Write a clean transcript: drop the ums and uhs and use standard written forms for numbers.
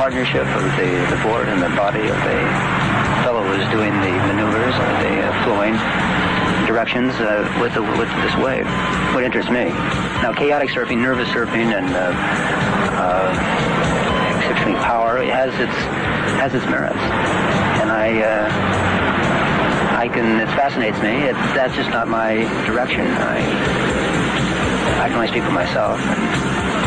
partnership of the board and the body of the fellow who's doing the maneuvers or the flowing directions with this wave. What interests me. Now, chaotic surfing, nervous surfing, and exceptionally power has its merits, and it fascinates me. That's just not my direction. I can only speak for myself.